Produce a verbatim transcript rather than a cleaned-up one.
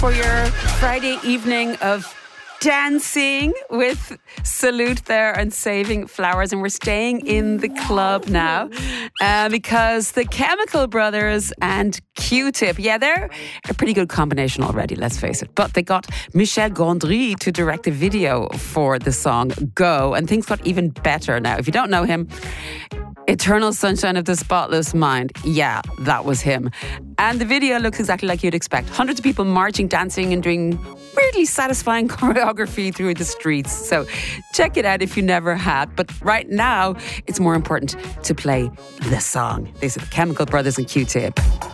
for your Friday evening of dancing with Salute there and Saving Flowers. And we're staying in the club now uh, because the Chemical Brothers and Q-Tip, yeah, they're a pretty good combination already, let's face it. But they got Michel Gondry to direct the video for the song Go, and things got even better now. If you don't know him, Eternal Sunshine of the Spotless Mind. Yeah, that was him. And the video looks exactly like you'd expect. Hundreds of people marching, dancing and doing weirdly satisfying choreography through the streets. So check it out if you never had. But right now, it's more important to play the song. These are the Chemical Brothers and Q-Tip.